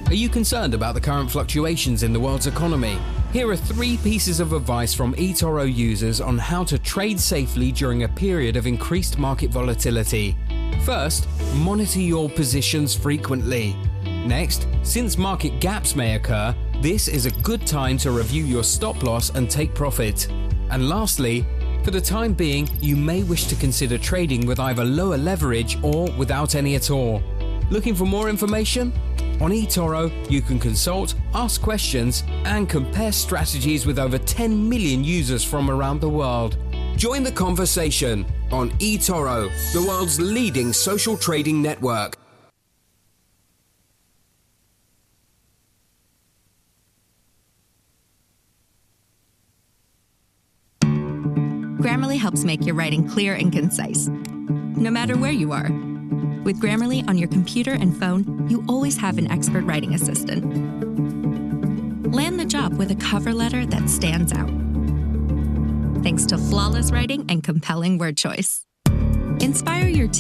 Are you concerned about the current fluctuations in the world's economy? Here are 3 pieces of advice from eToro users on how to trade safely during a period of increased market volatility. First, monitor your positions frequently. Next, since market gaps may occur, this is a good time to review your stop loss and take profit. And lastly, for the time being, you may wish to consider trading with either lower leverage or without any at all. Looking for more information? On eToro, you can consult, ask questions, and compare strategies with over 10 million users from around the world. Join the conversation on eToro, the world's leading social trading network. Grammarly helps make your writing clear and concise, no matter where you are. With Grammarly on your computer and phone, you always have an expert writing assistant. Land the job with a cover letter that stands out, thanks to flawless writing and compelling word choice. Inspire your team